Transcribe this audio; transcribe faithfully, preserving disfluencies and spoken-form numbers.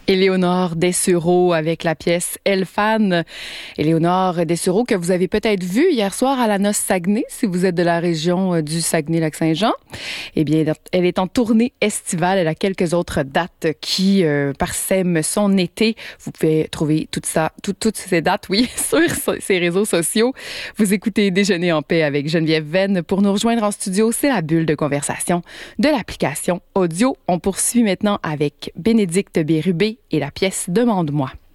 Éléonore Dessureau avec la pièce Elfan. Éléonore Dessureau que vous avez peut-être vue hier soir à la Noce Saguenay, si vous êtes de la région du Saguenay-Lac-Saint-Jean. Eh bien, elle est en tournée estivale. Elle a quelques autres dates qui euh, parsèment son été. Vous pouvez trouver tout ça, tout, toutes ces dates, oui, sur ses réseaux sociaux. Vous écoutez Déjeuner en paix avec Geneviève Venn. Pour nous rejoindre en studio, c'est la bulle de conversation de l'application audio. On poursuit maintenant avec Bénédicte Bérubé et la pièce Demande-moi.